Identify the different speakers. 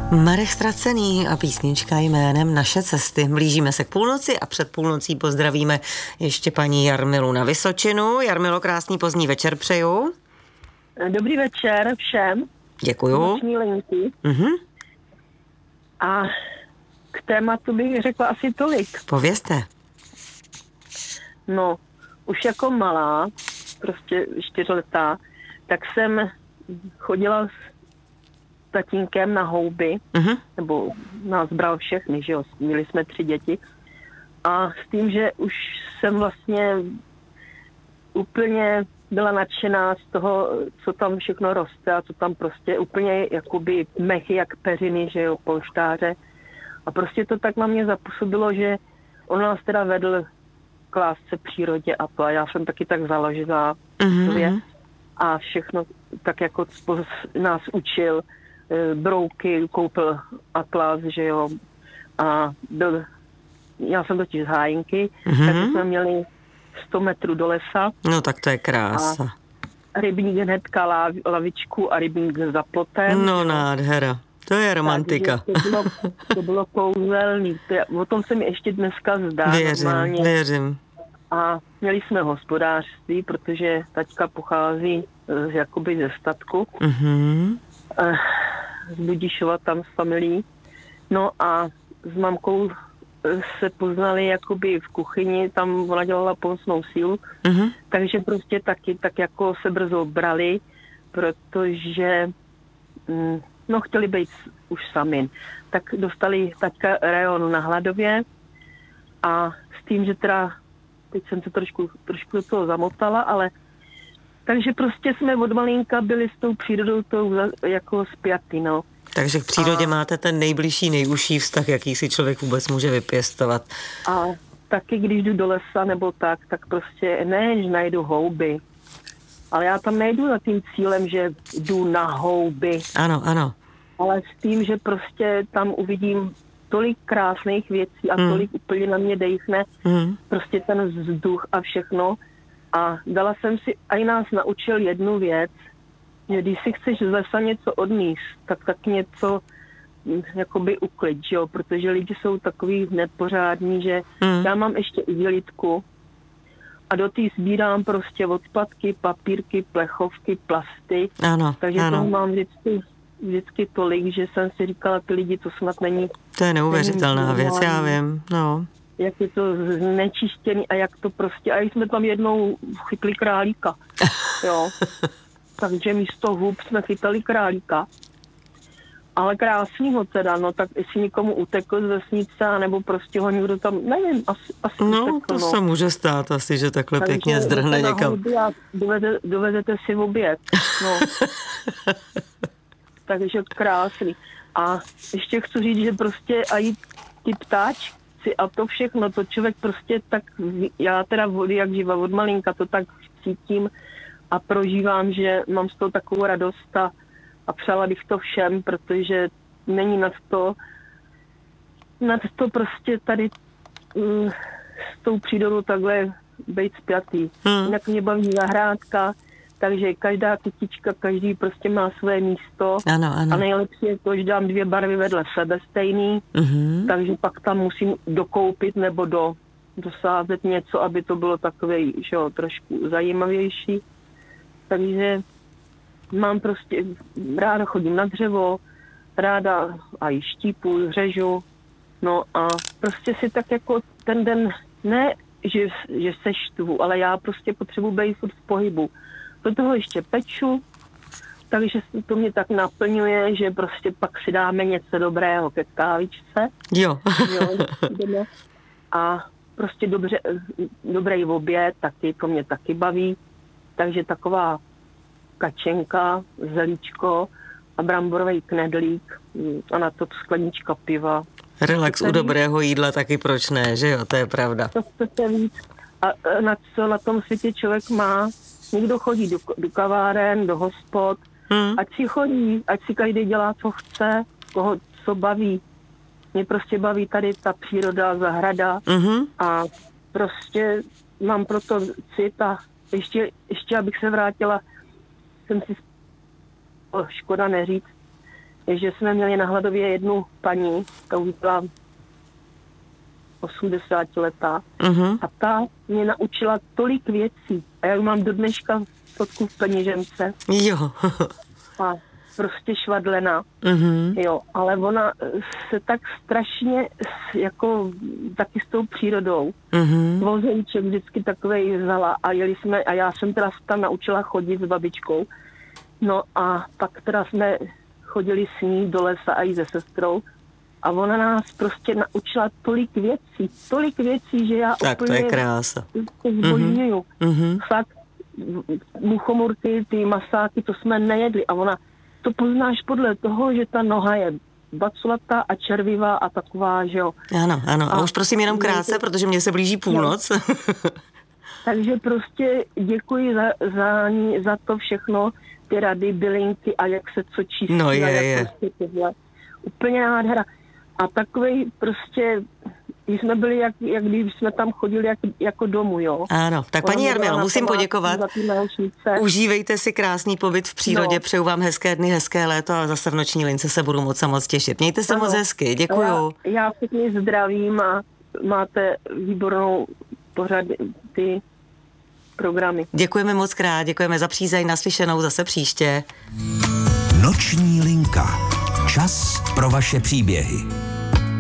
Speaker 1: Marek Ztracený a písnička jménem Naše cesty. Blížíme se k půlnoci a před půlnocí pozdravíme ještě paní Jarmilu na Vysočinu. Jarmilo, krásný pozdní večer přeju.
Speaker 2: Dobrý večer všem.
Speaker 1: Děkuju.
Speaker 2: Noční linky. A k tématu bych řekla asi tolik.
Speaker 1: Povězte.
Speaker 2: No, už jako malá, prostě 4letá, tak jsem chodila s tatínkem na houby, nebo nás bral všechny, že jo, měli jsme 3 děti. A s tím, že už jsem vlastně úplně byla nadšená z toho, co tam všechno roste a co tam prostě úplně jakoby mechy jak peřiny, že jo, polštáře. A prostě to tak na mě zapůsobilo, že on nás teda vedl k lásce přírodě a to. A já jsem taky tak založená a všechno tak jako nás učil. Brouky koupil atlas, že jo. A já jsem totiž z Hájinky, takže jsme měli 100 metrů do lesa.
Speaker 1: No tak to je krása.
Speaker 2: A rybník hnedka lavičku a rybník za plotem.
Speaker 1: No nádhera. To je romantika.
Speaker 2: To bylo kouzelný. O tom se mi ještě dneska zdá.
Speaker 1: Věřím.
Speaker 2: A měli jsme hospodářství, protože taťka pochází jakoby ze statku. Z Budišova tam s familií. No a s mamkou se poznali jakoby v kuchyni, tam ona dělala pomocnou sílu, takže prostě taky tak jako se brzo brali, protože chtěli být už sami. Tak dostali taťka rejonu na Hladově a s tím, že teda, teď jsem se trošku do toho zamotala, ale takže prostě jsme od malinka byli s tou přírodou jako spjatý, no.
Speaker 1: Takže k přírodě máte ten nejbližší, nejužší vztah, jaký si člověk vůbec může vypěstovat.
Speaker 2: A taky, když jdu do lesa nebo tak prostě ne, že najdu houby, ale já tam nejdu za tím cílem, že jdu na houby.
Speaker 1: Ano.
Speaker 2: Ale s tím, že prostě tam uvidím tolik krásných věcí a tolik úplně na mě dejchne, prostě ten vzduch a všechno. A dala jsem si, a i nás naučil jednu věc, že když si chceš z lesa něco odníst, tak něco jakoby uklid, jo, protože lidi jsou takový nepořádní, že já mám ještě igelitku a do té sbírám prostě odpadky, papírky, plechovky, plasty. Takže toho mám vždycky tolik, že jsem si říkala, ty lidi, to snad není.
Speaker 1: To je neuvěřitelná věc, já vím, no.
Speaker 2: Jak je to znečištěný a jak to prostě, a jsme tam jednou chytli králíka, jo. Takže místo hub jsme chytali králíka. Ale krásnýho teda, no tak jestli někomu utekl z vesnice, nebo prostě ho někdo tam, nevím, asi
Speaker 1: no,
Speaker 2: utekl,
Speaker 1: to se může stát asi, že takhle pěkně zdrhne někam.
Speaker 2: Dovezete si oběd, no. Takže krásný. A ještě chci říct, že prostě i ty ptáčci a to všechno, to člověk prostě tak, já teda jak živa od malinka to tak cítím a prožívám, že mám z toho takovou radost a přála bych to všem, protože není nad to prostě tady s tou přírodou takhle být spjatý. Jinak mě baví zahrádka, takže každá kytička, každý prostě má své místo.
Speaker 1: Ano.
Speaker 2: A nejlepší je to, že dám 2 barvy vedle sebe stejný, takže pak tam musím dokoupit nebo dosázet něco, aby to bylo takové, že jo, trošku zajímavější. Takže mám prostě, ráda chodím na dřevo, ráda a i štípu, řežu, no a prostě si tak jako ten den, ne, že se štvu, ale já prostě potřebuji být furt v pohybu. Do toho ještě peču, takže to mě tak naplňuje, že prostě pak si dáme něco dobrého ke kávičce.
Speaker 1: Jo.
Speaker 2: A prostě dobrý oběd, taky, to mě taky baví. Takže taková kačenka, zelíčko a bramborový knedlík a na to sklenička piva.
Speaker 1: Relax u dobrého jídla taky proč ne, že jo, to je pravda.
Speaker 2: To chcete víc. A co na tom světě člověk má, někdo chodí do kaváren, do hospod, ať si každý dělá, co chce, koho co baví. Mě prostě baví tady ta příroda, zahrada a prostě mám proto cit a ještě abych se vrátila, jsem si škoda neříct, že jsme měli na Hladově jednu paní, ta už byla 80 letá, a ta mě naučila tolik věcí. A já ji mám do dneška fotku v peněžence.
Speaker 1: Jo.
Speaker 2: A prostě švadlena. Jo, ale ona se tak strašně jako taky s tou přírodou. Vozeníček vždycky takovej vzala a jeli jsme, a já jsem teda tam naučila chodit s babičkou. No a pak teda jsme chodili s ní do lesa a i se sestrou. A ona nás prostě naučila tolik věcí, že já
Speaker 1: tak
Speaker 2: úplně...
Speaker 1: to je krása.
Speaker 2: Zbožňuju. Fakt, muchomurky, ty masáky, to jsme nejedli. A ona, to poznáš podle toho, že ta noha je baculatá a červivá a taková, že jo.
Speaker 1: Ano. A už prosím jenom krátce, protože mně se blíží půlnoc.
Speaker 2: Takže prostě děkuji za to všechno, ty rady, bylinky a jak se co čistí.
Speaker 1: No
Speaker 2: je. Prostě tohle. Úplně nádhera. A takovej prostě, když jsme byli, jak když jsme tam chodili jako domů, jo.
Speaker 1: Ano, tak paní Jarmilo, musím poděkovat. Užívejte si krásný pobyt v přírodě, přeju vám hezké dny, hezké léto a zase v noční lince se budu moc těšit. Mějte se moc hezky, děkuju.
Speaker 2: Já všichni zdravím a máte výbornou ty programy.
Speaker 1: Děkujeme moc krát, děkujeme za přízeň, naslyšenou zase příště.
Speaker 3: Noční linka. Čas pro vaše příběhy.